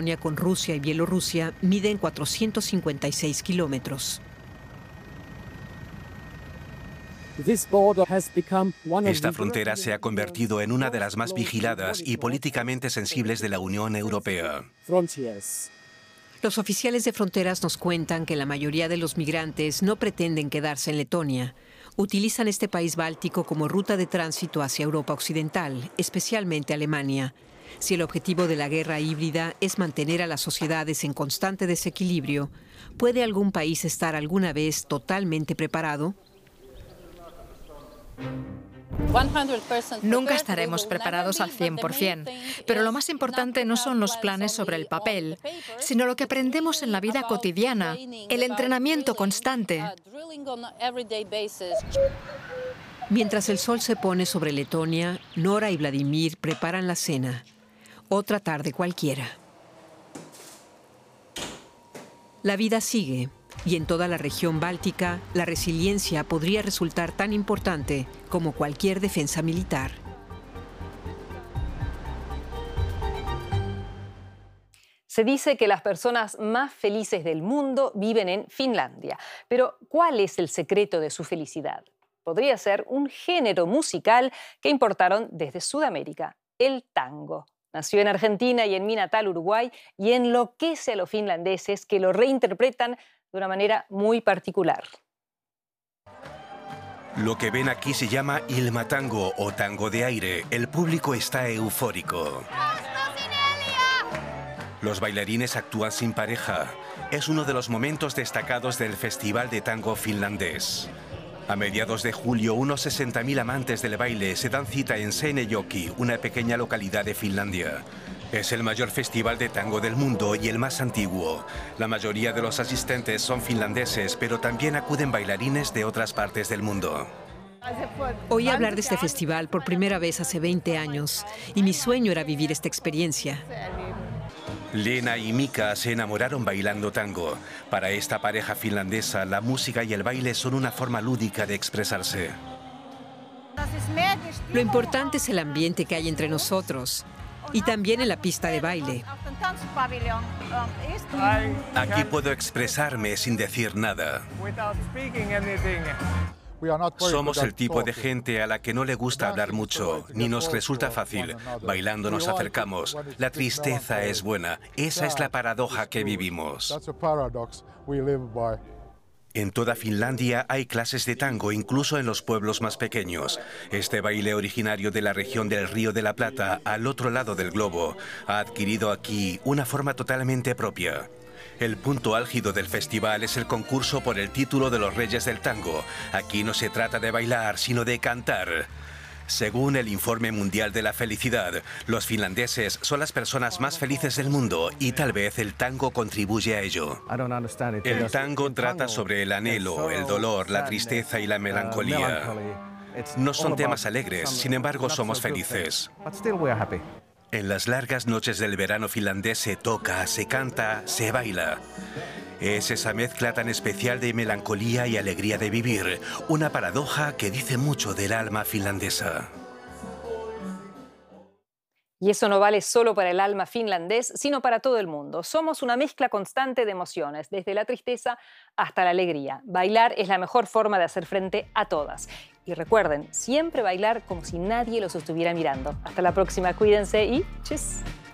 Letonia con Rusia y Bielorrusia miden 456 kilómetros. Esta frontera se ha convertido en una de las más vigiladas y políticamente sensibles de la Unión Europea. Los oficiales de fronteras nos cuentan que la mayoría de los migrantes no pretenden quedarse en Letonia. Utilizan este país báltico como ruta de tránsito hacia Europa Occidental, especialmente Alemania. Si el objetivo de la guerra híbrida es mantener a las sociedades en constante desequilibrio, ¿puede algún país estar alguna vez totalmente preparado? Nunca estaremos preparados al 100%, pero lo más importante no son los planes sobre el papel, sino lo que aprendemos en la vida cotidiana, el entrenamiento constante. Mientras el sol se pone sobre Letonia, Nora y Vladimir preparan la cena. Otra tarde cualquiera. La vida sigue. Y en toda la región báltica, la resiliencia podría resultar tan importante como cualquier defensa militar. Se dice que las personas más felices del mundo viven en Finlandia. Pero, ¿cuál es el secreto de su felicidad? Podría ser un género musical que importaron desde Sudamérica, el tango. Nació en Argentina y en mi natal Uruguay y enloquece a los finlandeses que lo reinterpretan de una manera muy particular. Lo que ven aquí se llama ilmatango o tango de aire. El público está eufórico. Los bailarines actúan sin pareja. Es uno de los momentos destacados del Festival de Tango finlandés. A mediados de julio, unos 60.000 amantes del baile se dan cita en Seinäjoki, una pequeña localidad de Finlandia. Es el mayor festival de tango del mundo y el más antiguo. La mayoría de los asistentes son finlandeses, pero también acuden bailarines de otras partes del mundo. Oí hablar de este festival por primera vez hace 20 años y mi sueño era vivir esta experiencia. Lena y Mika se enamoraron bailando tango. Para esta pareja finlandesa, la música y el baile son una forma lúdica de expresarse. Lo importante es el ambiente que hay entre nosotros. Y también en la pista de baile. Aquí puedo expresarme sin decir nada. Somos el tipo de gente a la que no le gusta hablar mucho, ni nos resulta fácil. Bailando nos acercamos. La tristeza es buena. Esa es la paradoja que vivimos. En toda Finlandia hay clases de tango, incluso en los pueblos más pequeños. Este baile originario de la región del Río de la Plata, al otro lado del globo, ha adquirido aquí una forma totalmente propia. El punto álgido del festival es el concurso por el título de los Reyes del Tango. Aquí no se trata de bailar, sino de cantar. Según el Informe Mundial de la Felicidad, los finlandeses son las personas más felices del mundo y tal vez el tango contribuye a ello. El tango trata sobre el anhelo, el dolor, la tristeza y la melancolía. No son temas alegres, sin embargo somos felices. En las largas noches del verano finlandés se toca, se canta, se baila. Es esa mezcla tan especial de melancolía y alegría de vivir, una paradoja que dice mucho del alma finlandesa. Y eso no vale solo para el alma finlandés, sino para todo el mundo. Somos una mezcla constante de emociones, desde la tristeza hasta la alegría. Bailar es la mejor forma de hacer frente a todas. Y recuerden, siempre bailar como si nadie los estuviera mirando. Hasta la próxima, cuídense y ¡tschüss!